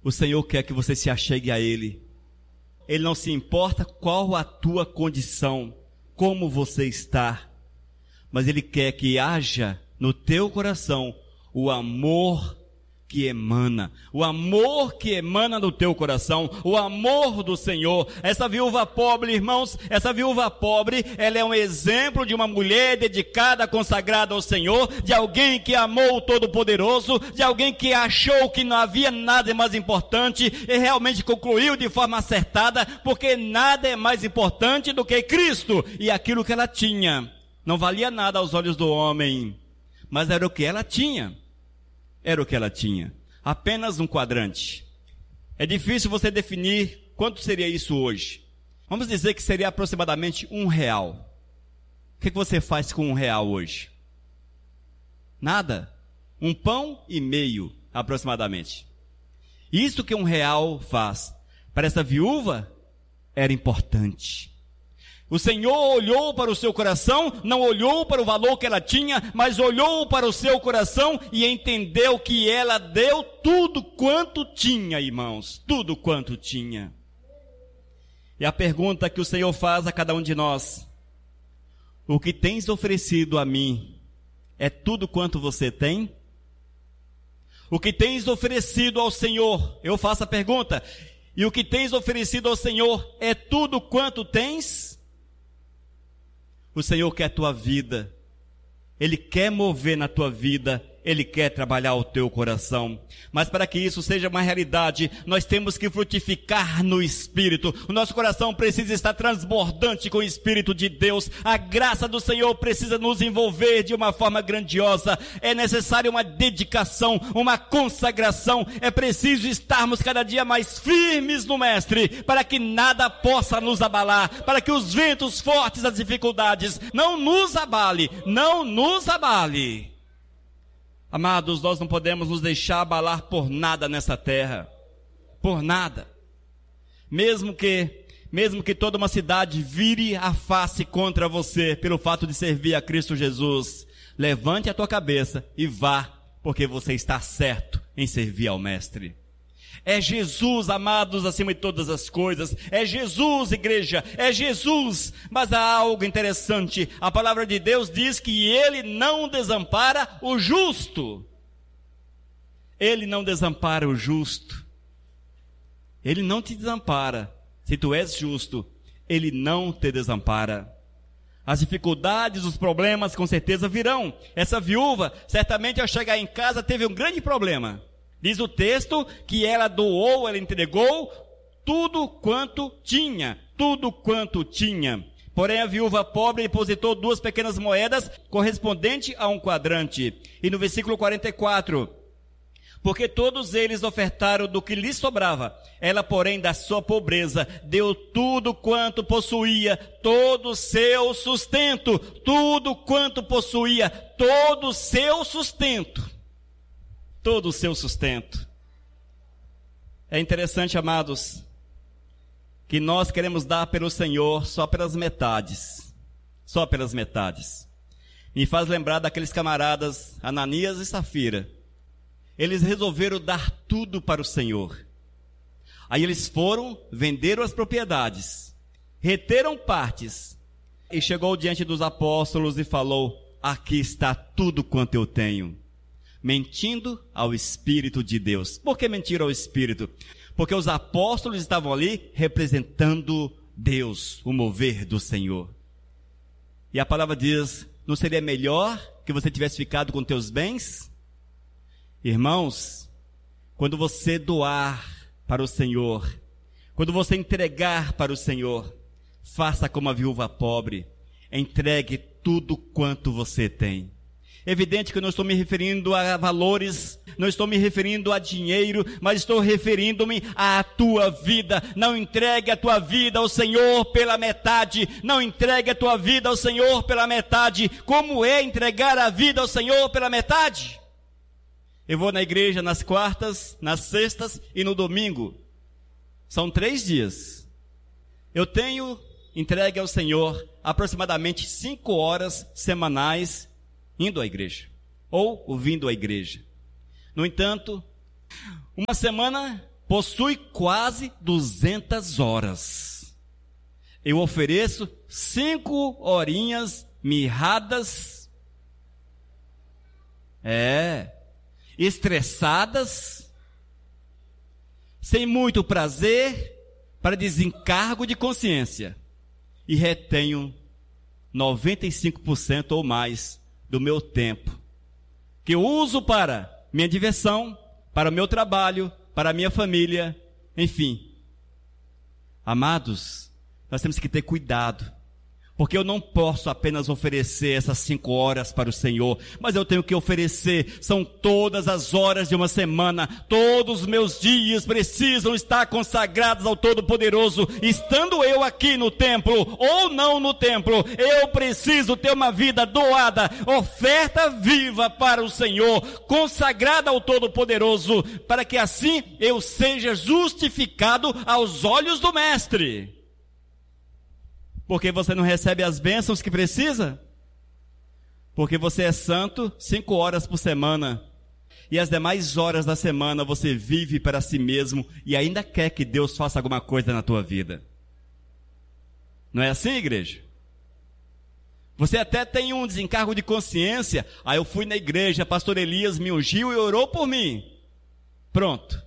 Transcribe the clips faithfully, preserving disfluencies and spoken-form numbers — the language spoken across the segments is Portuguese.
O Senhor quer que você se achegue a Ele. Ele não se importa qual a tua condição, como você está, mas Ele quer que haja no teu coração o amor que emana, o amor que emana do teu coração, o amor do Senhor. Essa viúva pobre, irmãos, essa viúva pobre, ela é um exemplo de uma mulher dedicada, consagrada ao Senhor, de alguém que amou o Todo-Poderoso, de alguém que achou que não havia nada mais importante e realmente concluiu de forma acertada, porque nada é mais importante do que Cristo, e aquilo que ela tinha não valia nada aos olhos do homem, mas era o que ela tinha. Era o que ela tinha. Apenas um quadrante. É difícil você definir quanto seria isso hoje. Vamos dizer que seria aproximadamente um real. O que você faz com um real hoje? Nada. Um pão e meio, aproximadamente. Isso que um real faz, para essa viúva, era importante. O Senhor olhou para o seu coração, não olhou para o valor que ela tinha, mas olhou para o seu coração e entendeu que ela deu tudo quanto tinha, irmãos, tudo quanto tinha. E a pergunta que o Senhor faz a cada um de nós: o que tens oferecido a mim é tudo quanto você tem? O que tens oferecido ao Senhor, eu faço a pergunta, e o que tens oferecido ao Senhor é tudo quanto tens? O Senhor quer a tua vida, Ele quer mover na tua vida, Ele quer trabalhar o teu coração. Mas para que isso seja uma realidade, nós temos que frutificar no Espírito. O nosso coração precisa estar transbordante com o Espírito de Deus. A graça do Senhor precisa nos envolver de uma forma grandiosa. É necessária uma dedicação, uma consagração. É preciso estarmos cada dia mais firmes no Mestre, para que nada possa nos abalar, para que os ventos fortes das dificuldades não nos abale, não nos abale. Amados, nós não podemos nos deixar abalar por nada nessa terra, por nada. Mesmo que, mesmo que toda uma cidade vire a face contra você pelo fato de servir a Cristo Jesus, levante a tua cabeça e vá, porque você está certo em servir ao Mestre. É Jesus, amados, acima de todas as coisas. É Jesus, igreja, é Jesus. Mas há algo interessante. A palavra de Deus diz que Ele não desampara o justo. Ele não desampara o justo. Ele não te desampara. Se tu és justo, Ele não te desampara. As dificuldades, os problemas, com certeza virão. Essa viúva, certamente ao chegar em casa, teve um grande problema. Diz o texto que ela doou, ela entregou tudo quanto tinha, tudo quanto tinha. Porém a viúva pobre depositou duas pequenas moedas correspondentes a um quadrante. E no versículo quarenta e quatro, porque todos eles ofertaram do que lhes sobrava, ela porém da sua pobreza deu tudo quanto possuía, todo o seu sustento, tudo quanto possuía, todo o seu sustento. Todo o seu sustento. É interessante, amados, que nós queremos dar pelo Senhor só pelas metades. Só pelas metades. Me faz lembrar daqueles camaradas, Ananias e Safira. Eles resolveram dar tudo para o Senhor. Aí eles foram, venderam as propriedades, reteram partes, e chegou diante dos apóstolos e falou: aqui está tudo quanto eu tenho. Mentindo ao Espírito de Deus. Por que mentir ao Espírito? Porque os apóstolos estavam ali representando Deus, o mover do Senhor. E a palavra diz: não seria melhor que você tivesse ficado com teus bens? Irmãos, quando você doar para o Senhor, quando você entregar para o Senhor, faça como a viúva pobre, entregue tudo quanto você tem. Evidente que eu não estou me referindo a valores, não estou me referindo a dinheiro, mas estou referindo-me à tua vida. Não entregue a tua vida ao Senhor pela metade, não entregue a tua vida ao Senhor pela metade. Como é entregar a vida ao Senhor pela metade? Eu vou na igreja nas quartas, nas sextas e no domingo. São três dias. Eu tenho entregue ao Senhor aproximadamente cinco horas semanais indo à igreja, ou vindo à igreja. No entanto, uma semana possui quase duzentas horas. Eu ofereço cinco horinhas mirradas, é, estressadas, sem muito prazer, para desencargo de consciência, e retenho noventa e cinco por cento ou mais do meu tempo, que eu uso para minha diversão, para o meu trabalho, para a minha família, enfim. Amados, nós temos que ter cuidado, porque eu não posso apenas oferecer essas cinco horas para o Senhor, mas eu tenho que oferecer, são todas as horas de uma semana, todos os meus dias precisam estar consagrados ao Todo-Poderoso, estando eu aqui no templo, ou não no templo, eu preciso ter uma vida doada, oferta viva para o Senhor, consagrada ao Todo-Poderoso, para que assim eu seja justificado aos olhos do Mestre. Porque você não recebe as bênçãos que precisa? Porque você é santo cinco horas por semana. E as demais horas da semana você vive para si mesmo e ainda quer que Deus faça alguma coisa na tua vida. Não é assim, igreja? Você até tem um desencargo de consciência. Ah, eu fui na igreja, pastor Elias me ungiu e orou por mim. Pronto.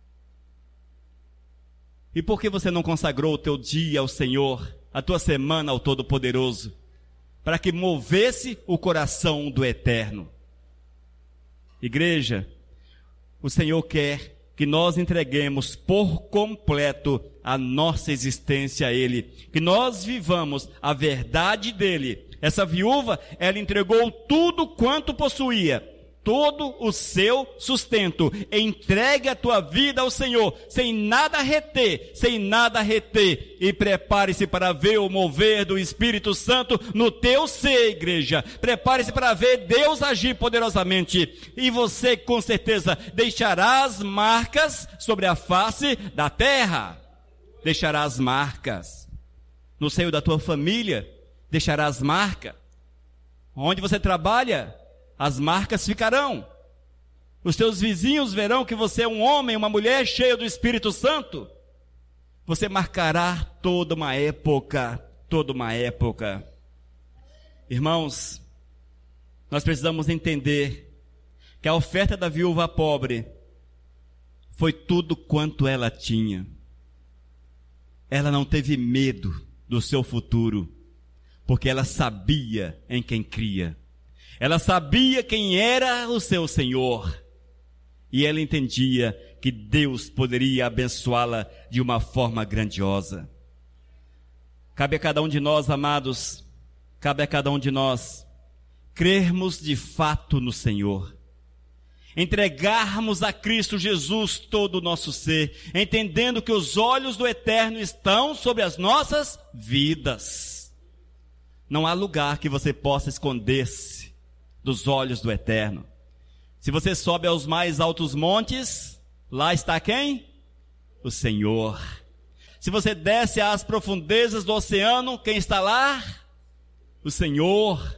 E por que você não consagrou o teu dia ao Senhor, a tua semana ao Todo-Poderoso, para que movesse o coração do Eterno? Igreja, o Senhor quer que nós entreguemos por completo a nossa existência a Ele, que nós vivamos a verdade dEle. Essa viúva, ela entregou tudo quanto possuía, todo o seu sustento. Entregue a tua vida ao Senhor, sem nada reter, sem nada reter, e prepare-se para ver o mover do Espírito Santo no teu ser, igreja. Prepare-se para ver Deus agir poderosamente, e você com certeza deixará as marcas sobre a face da terra. Deixará as marcas no seio da tua família, deixará as marcas onde você trabalha. As marcas ficarão. Os teus vizinhos verão que você é um homem, uma mulher cheia do Espírito Santo. Você marcará toda uma época, toda uma época. Irmãos, nós precisamos entender que a oferta da viúva pobre foi tudo quanto ela tinha. Ela não teve medo do seu futuro, porque ela sabia em quem cria. Ela sabia quem era o seu Senhor, e ela entendia que Deus poderia abençoá-la de uma forma grandiosa. Cabe a cada um de nós, amados, cabe a cada um de nós crermos de fato no Senhor, entregarmos a Cristo Jesus todo o nosso ser, entendendo que os olhos do Eterno estão sobre as nossas vidas. Não há lugar que você possa esconder-se dos olhos do Eterno. Se você sobe aos mais altos montes, lá está quem? O Senhor. Se você desce às profundezas do oceano, quem está lá? O Senhor.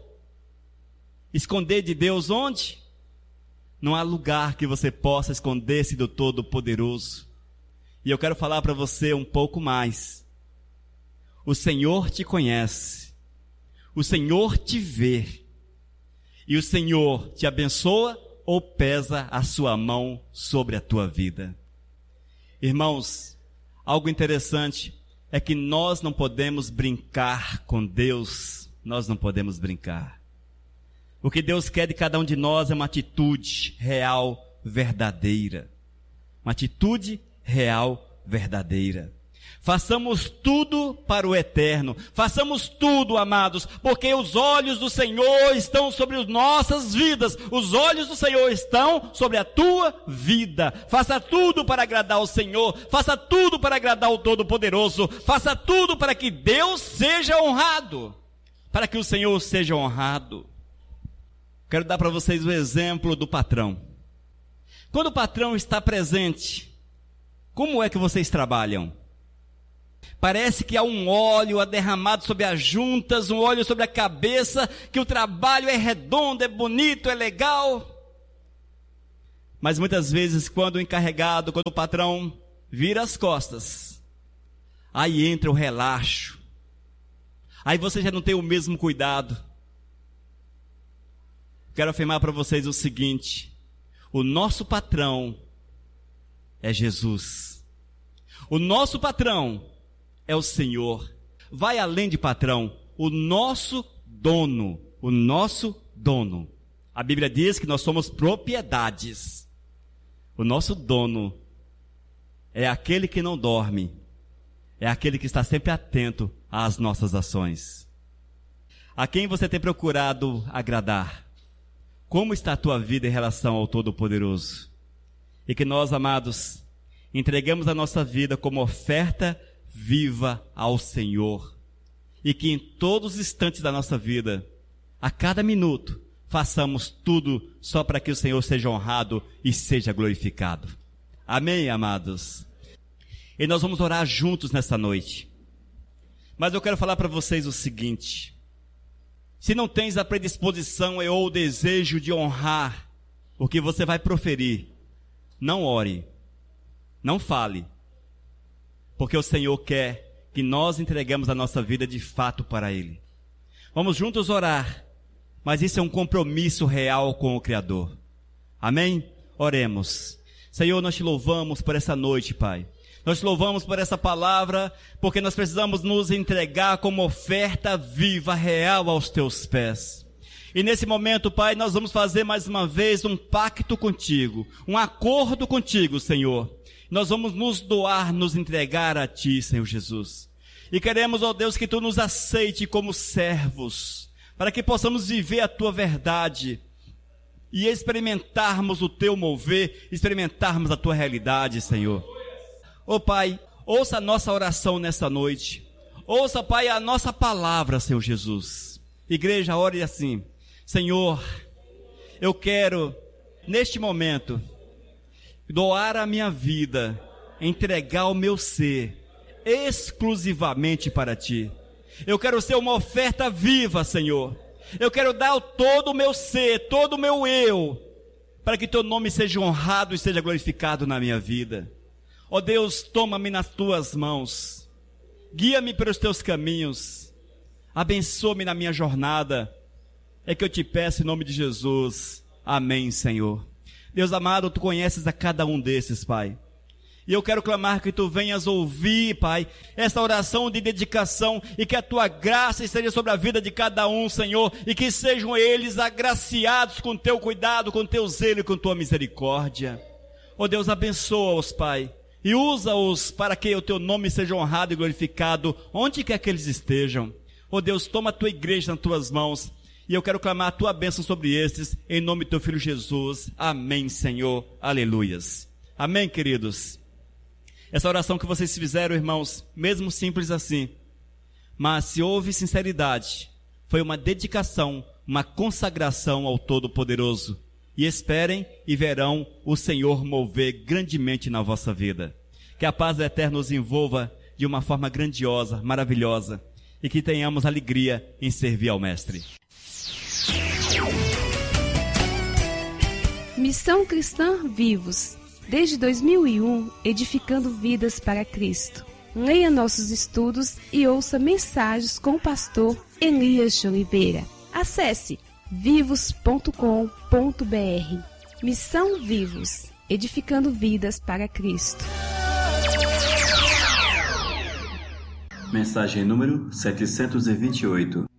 Esconder de Deus onde? Não há lugar que você possa esconder-se do Todo-Poderoso. E eu quero falar para você um pouco mais. O Senhor te conhece. O Senhor te vê. E o Senhor te abençoa ou pesa a sua mão sobre a tua vida? Irmãos, algo interessante é que nós não podemos brincar com Deus. Nós não podemos brincar. O que Deus quer de cada um de nós é uma atitude real, verdadeira. Uma atitude real, verdadeira. Façamos tudo para o Eterno. Façamos tudo, amados, porque os olhos do Senhor estão sobre as nossas vidas. Os olhos do Senhor estão sobre a tua vida. Faça tudo para agradar ao Senhor. Faça tudo para agradar ao Todo-Poderoso. Faça tudo para que Deus seja honrado. Para que o Senhor seja honrado. Quero dar para vocês o exemplo do patrão. Quando o patrão está presente, como é que vocês trabalham? Parece que há um óleo derramado sobre as juntas, um óleo sobre a cabeça, que o trabalho é redondo, é bonito, é legal. Mas muitas vezes, quando o encarregado, quando o patrão vira as costas, aí entra o relaxo, aí você já não tem o mesmo cuidado. Quero afirmar para vocês o seguinte: o nosso patrão é Jesus, o nosso patrão é o Senhor. Vai além de patrão, o nosso dono, o nosso dono. A Bíblia diz que nós somos propriedades. O nosso dono é aquele que não dorme, é aquele que está sempre atento às nossas ações. A quem você tem procurado agradar? Como está a tua vida em relação ao Todo-Poderoso? E que nós, amados, entregamos a nossa vida como oferta viva ao Senhor. E que em todos os instantes da nossa vida, a cada minuto, façamos tudo só para que o Senhor seja honrado e seja glorificado. Amém, amados? E nós vamos orar juntos nessa noite. Mas eu quero falar para vocês o seguinte: se não tens a predisposição ou o desejo de honrar o que você vai proferir, não ore, não fale, porque o Senhor quer que nós entregamos a nossa vida de fato para Ele. Vamos juntos orar, mas isso é um compromisso real com o Criador. Amém? Oremos. Senhor, nós te louvamos por essa noite, Pai. Nós te louvamos por essa palavra, porque nós precisamos nos entregar como oferta viva, real aos teus pés. E nesse momento, Pai, nós vamos fazer mais uma vez um pacto contigo, um acordo contigo, Senhor. Nós vamos nos doar, nos entregar a Ti, Senhor Jesus. E queremos, ó Deus, que Tu nos aceite como servos, para que possamos viver a Tua verdade e experimentarmos o Teu mover, experimentarmos a Tua realidade, Senhor. Ó Pai, ouça a nossa oração nessa noite. Ouça, Pai, a nossa palavra, Senhor Jesus. Igreja, ore assim: Senhor, eu quero, neste momento, doar a minha vida, entregar o meu ser, exclusivamente para Ti. Eu quero ser uma oferta viva, Senhor. Eu quero dar todo o meu ser, todo o meu eu, para que Teu nome seja honrado e seja glorificado na minha vida. Ó Deus, toma-me nas Tuas mãos, guia-me pelos Teus caminhos, abençoa-me na minha jornada, é que eu te peço em nome de Jesus. Amém, Senhor. Deus amado, Tu conheces a cada um desses, Pai, e eu quero clamar que Tu venhas ouvir, Pai, essa oração de dedicação, e que a Tua graça esteja sobre a vida de cada um, Senhor, e que sejam eles agraciados com Teu cuidado, com Teu zelo e com Tua misericórdia. Ó Deus, abençoa-os, Pai, e usa-os para que o Teu nome seja honrado e glorificado, onde quer que eles estejam. Ó Deus, toma a Tua igreja nas Tuas mãos, e eu quero clamar a Tua bênção sobre estes, em nome do Teu Filho Jesus. Amém, Senhor. Aleluias. Amém, queridos. Essa oração que vocês fizeram, irmãos, mesmo simples assim, mas se houve sinceridade, foi uma dedicação, uma consagração ao Todo-Poderoso. E esperem e verão o Senhor mover grandemente na vossa vida. Que a paz eterna nos envolva de uma forma grandiosa, maravilhosa, e que tenhamos alegria em servir ao Mestre. Missão Cristã Vivos, desde dois mil e um, edificando vidas para Cristo. Leia nossos estudos e ouça mensagens com o pastor Elias de Oliveira. Acesse vivos ponto com ponto br. Missão Vivos, edificando vidas para Cristo. Mensagem número setecentos e vinte e oito.